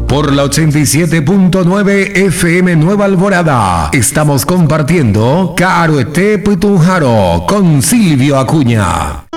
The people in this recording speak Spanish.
por la 87.9 FM Nueva Alvorada. Estamos compartiendo Caroete Putunjaro con Silvio Acuña.